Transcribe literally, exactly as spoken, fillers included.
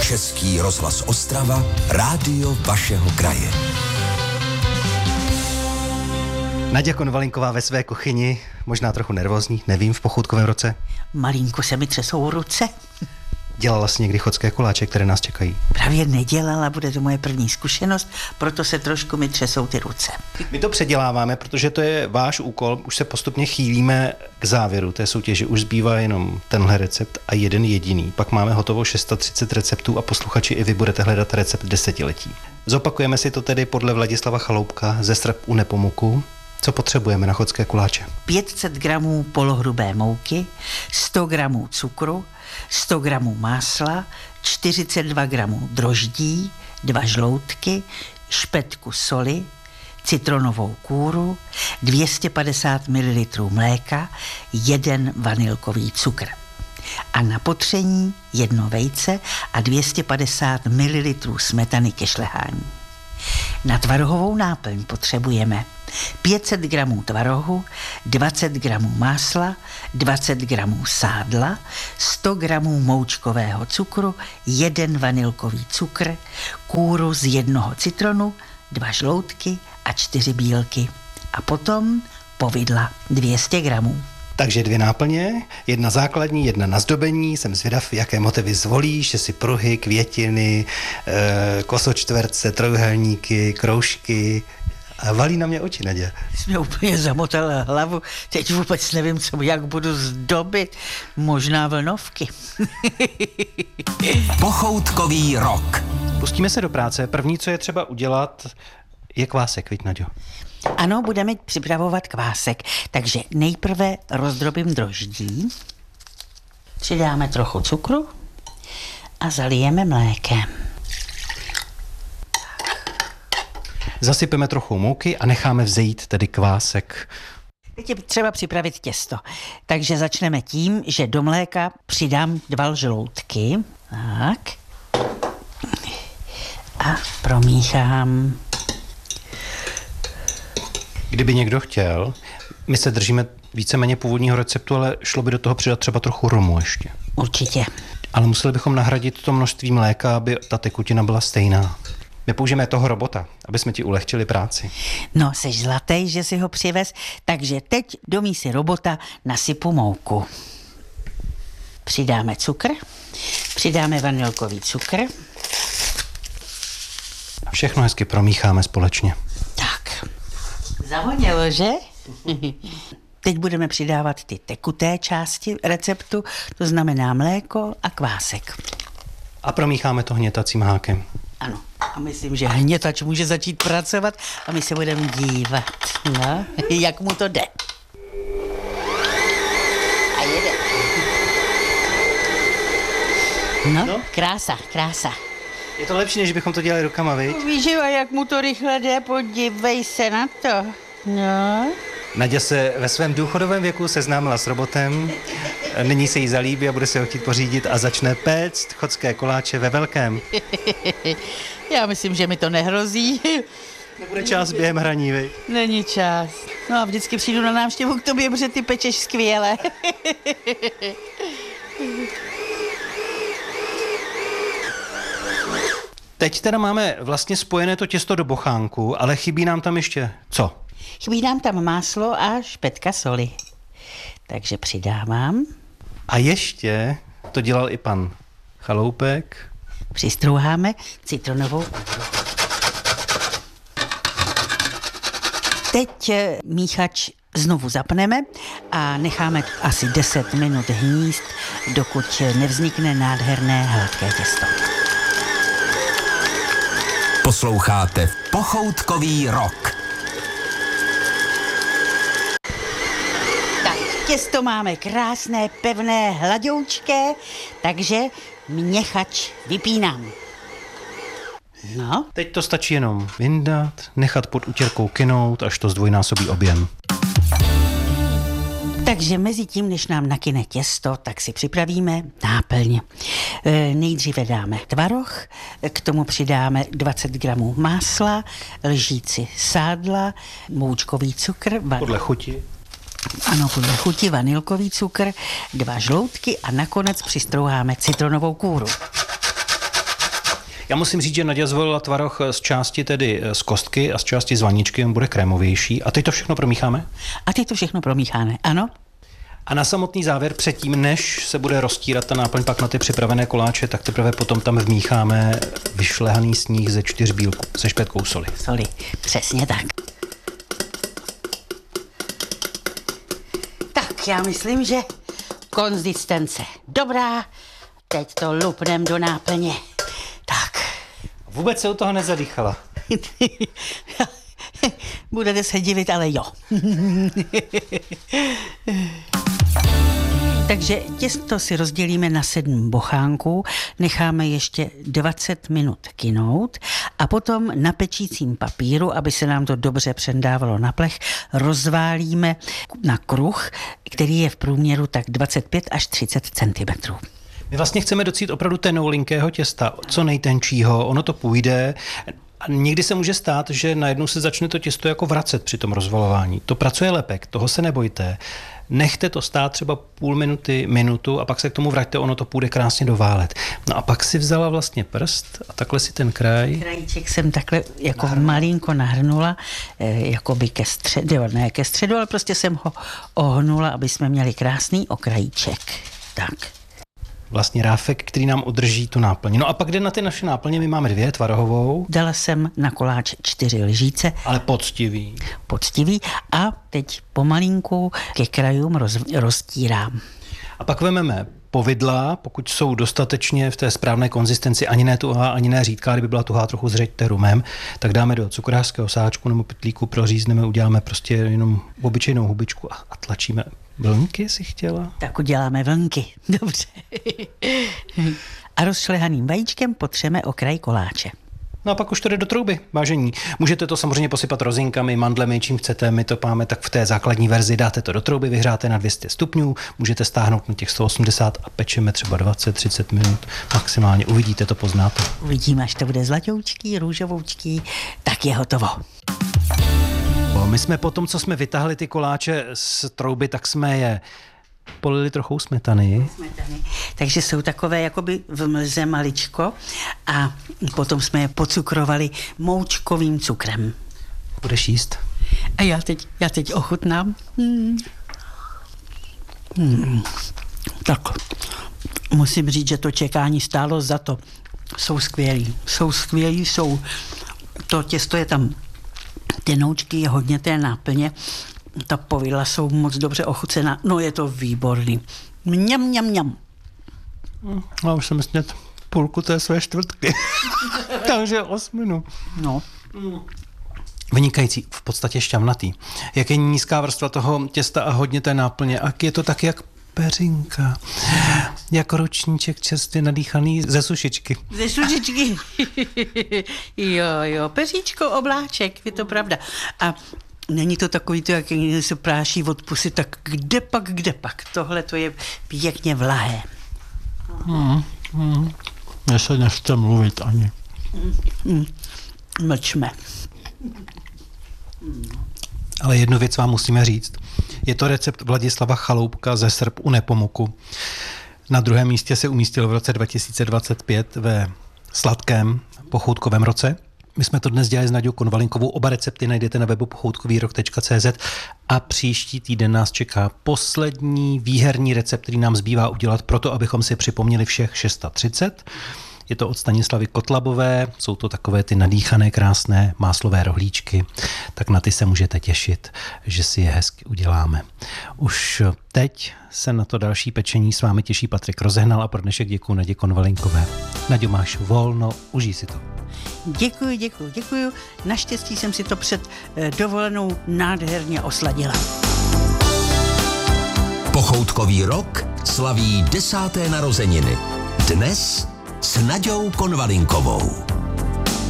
Český rozhlas Ostrava, rádio vašeho kraje. Naďa Konvalinková ve své kuchyni, možná trochu nervózní, nevím, v pochoutkovém roce. Malinko se mi třesou ruce. Dělala jsi někdy chodské koláče, které nás čekají? Právě nedělala, bude to moje první zkušenost, proto se trošku mi třesou ty ruce. My to předěláváme, protože to je váš úkol, už se postupně chýlíme k závěru té soutěže, už zbývá jenom tenhle recept a jeden jediný. Pak máme hotovo tři sta třicet receptů a posluchači i vy budete hledat recept desetiletí. Zopakujeme si to tedy podle Vladislava Chaloupka ze Strp u Nepomuku. Co potřebujeme na chodské koláče? pět set gramů polohrubé mouky, sto gramů cukru, sto gramů másla, čtyřicet dva gramů droždí, dva žloutky, špetku soli, citronovou kůru, dvě stě padesát mililitrů mléka, jeden vanilkový cukr. A na potření jedno vejce a dvě stě padesát mililitrů smetany ke šlehání. Na tvarohovou náplň potřebujeme pět set gramů tvarohu, dvacet gramů másla, dvacet gramů sádla, sto gramů moučkového cukru, jeden vanilkový cukr, kůru z jednoho citronu, dva žloutky a čtyři bílky. A potom povidla dvě stě gramů. Takže dvě náplně, jedna základní, jedna na zdobení. Jsem zvědav, jaké motivy zvolíš, jestli pruhy, květiny, e, kosočtverce, trojúhelníky, kroužky. A valí na mě oči, Naďa. Jsi mě úplně zamotala hlavu, teď vůbec nevím, co, jak budu zdobit, možná vlnovky. Pochoutkový rok. Pustíme se do práce. První, co je třeba udělat, je kvásek, viď, Naďo? Ano, budeme připravovat kvásek, takže nejprve rozdrobím droždí, přidáme trochu cukru a zalijeme mlékem. Zasypeme trochu mouky a necháme vzejít tedy kvásek. Teď je třeba připravit těsto, takže začneme tím, že do mléka přidám dva žloutky, tak, a promíchám. Kdyby někdo chtěl, my se držíme víceméně původního receptu, ale šlo by do toho přidat třeba trochu romu ještě. Určitě. Ale museli bychom nahradit to množství mléka, aby ta tekutina byla stejná. My použijeme toho robota, aby jsme ti ulehčili práci. No, seš zlatý, že si ho přivez, takže teď do mísy robota nasypu mouku. Přidáme cukr, přidáme vanilkový cukr. A všechno hezky promícháme společně. Tak, zavonělo, že? Teď budeme přidávat ty tekuté části receptu, to znamená mléko a kvásek. A promícháme to hnětacím hákem. Ano, a myslím, že hnětač může začít pracovat a my se budeme dívat, no, jak mu to jde. A jede. No, no, krása, krása. Je to lepší, než bychom to dělali rukama, viď? Víš, jo, a jak mu to rychle jde, podívej se na to. No. Naďa se ve svém důchodovém věku seznámila s robotem, nyní se jí zalíbí a bude se ho chtít pořídit a začne péct chodské koláče ve velkém. Já myslím, že mi to nehrozí. Nebude čas během hraní, viď? Není čas. No a vždycky přijdu na návštěvu k tobě, protože ty pečeš skvěle. Teď teda máme vlastně spojené to těsto do bochánku, ale chybí nám tam ještě co? Chybí nám tam máslo a špetka soli. Takže přidávám. A ještě to dělal i pan Chaloupek. Přistrouháme citronovou pudru. Teď míchač znovu zapneme a necháme asi deset minut hnízd, dokud nevznikne nádherné hladké těsto. Posloucháte Pochoutkový rok. Tak, těsto máme krásné, pevné, hladoučké, takže měchač vypínám. No. Teď to stačí jenom vyndat, nechat pod utěrkou kynout, až to zdvojnásobí objem. Takže mezi tím, než nám nakyne těsto, tak si připravíme náplň. E, nejdříve dáme tvaroh, k tomu přidáme dvacet gramů másla, lžíci sádla, moučkový cukr. Van... Podle chuti. Ano, podle chuti vanilkový cukr, dva žloutky a nakonec přistrouháme citronovou kůru. Já musím říct, že Naďa zvolila tvaroh z části tedy z kostky a z části z vaničky, on bude krémovější. A teď to všechno promícháme? A teď to všechno promícháme, ano. A na samotný závěr předtím, než se bude roztírat ta náplň pak na ty připravené koláče, tak teprve potom tam vmícháme vyšlehaný sníh ze čtyř bílků se špetkou soli. Soli, přesně tak. Tak já myslím, že konzistence dobrá. Teď to lupnem do náplně. Tak. Vůbec se u toho nezadýchala. Budete se divit, ale jo. Takže těsto si rozdělíme na sedm bochánků, necháme ještě dvacet minut kynout a potom na pečícím papíru, aby se nám to dobře přendávalo na plech, rozválíme na kruh, který je v průměru tak dvacet pět až třicet centimetrů. My vlastně chceme docít opravdu tenoulinkého těsta, co nejtenčího, ono to půjde. A někdy se může stát, že najednou se začne to těsto jako vracet při tom rozvalování. To pracuje lepek, toho se nebojte. Nechte to stát třeba půl minuty, minutu a pak se k tomu vraťte, ono to půjde krásně doválet. No a pak si vzala vlastně prst a takhle si ten kraj. Krajíček jsem takhle jako Nahrnula. malinko nahrnula, jako by ke středu, ne ke středu, ale prostě jsem ho ohnula, aby jsme měli krásný okrajíček. Tak. Vlastně ráfek, který nám udrží tu náplň. No a pak jde na ty naše náplně, my máme dvě, tvarohovou. Dala jsem na koláč čtyři lžíce. Ale poctivý. Poctivý a teď pomalinku ke krajům roz, roztírám. A pak vememe povidla, pokud jsou dostatečně v té správné konzistenci, ani ne tuhá, ani ne řídká, kdyby byla tuhá, trochu zřeďte rumem, tak dáme do cukrářského sáčku nebo pytlíku, prořízneme, uděláme prostě jenom obyčejnou hubičku a, a tlačíme. Vlnky si chtěla? Tak uděláme vlnky, dobře. A rozšlehaným vajíčkem potřeme okraj koláče. No a pak už to jde do trouby, vážení. Můžete to samozřejmě posypat rozinkami, mandlemi, čím chcete, my to máme tak v té základní verzi, dáte to do trouby, vyhřáte na dvě stě stupňů, můžete stáhnout na těch sto osmdesát a pečeme třeba dvacet třicet minut maximálně, uvidíte, to poznáte. Uvidíme, až to bude zlatoučký, růžovoučký, tak je hotovo. My jsme potom, co jsme vytáhli ty koláče z trouby, tak jsme je polili trochu smetany. Smetany. Takže jsou takové jakoby v mlze maličko a potom jsme je pocukrovali moučkovým cukrem. Budeš jíst? A já teď, já teď ochutnám. Hmm. Hmm. Tak musím říct, že to čekání stálo za to. Jsou skvělí, jsou skvělí, jsou, to těsto je tam tenoučky, je hodně té náplně, ta povidla jsou moc dobře ochucená, no je to výborný. Mňam, mňam, mňam. Já už jsem snět půlku té své čtvrtky, takže osminu. No. Vynikající, v podstatě šťavnatý. Jak je nízká vrstva toho těsta a hodně té náplně, a je to tak jak peřinka, jako ručníček čerstvě nadýchaný ze sušičky. Ze sušičky. jo, jo, peříčko, obláček, je to pravda. A není to takový to, jak se práší od pusy, tak kde pak, kde pak. Tohle to je pěkně vlahé. Hmm, hmm. Mně se nechce mluvit ani. Hmm. Mlčme. Ale jednu věc vám musíme říct. Je to recept Vladislava Chaloupka ze Srb u Nepomuku. Na druhém místě se umístil v roce dva tisíce dvacet pět ve sladkém pochoutkovém roce. My jsme to dnes dělali s Naďou Konvalinkovou. Oba recepty najdete na webu pochoutkový rok tečka cé zet a příští týden nás čeká poslední výherní recept, který nám zbývá udělat proto, abychom si připomněli všech třicet šest. Je to od Stanislavy Kotlabové, jsou to takové ty nadýchané, krásné máslové rohlíčky, tak na ty se můžete těšit, že si je hezky uděláme. Už teď se na to další pečení s vámi těší Patrik Rozehnal a pro dnešek děkuju Nadě Konvalinkové. Naďo, máš volno, užij si to. Děkuji, děkuji, děkuji. Naštěstí jsem si to před dovolenou nádherně osladila. Pochoutkový rok slaví desáté narozeniny. Dnes s Naďou Konvalinkovou.